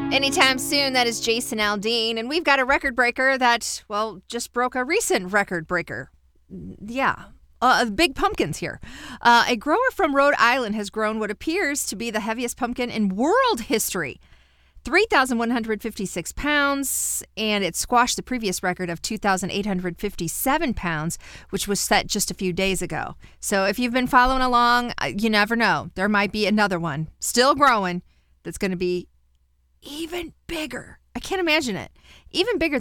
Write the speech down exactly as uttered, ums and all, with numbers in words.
Anytime soon, that is Jason Aldean. And we've got a record breaker that, well, just broke a recent record breaker. Yeah. Uh, big pumpkins here. Uh, a grower from Rhode Island has grown what appears to be the heaviest pumpkin in world history. three thousand one hundred fifty-six pounds, and it squashed the previous record of two thousand eight hundred fifty-seven pounds, which was set just a few days ago. So if you've been following along, you never know. There might be another one still growing that's going to be even bigger. I can't imagine it. Even bigger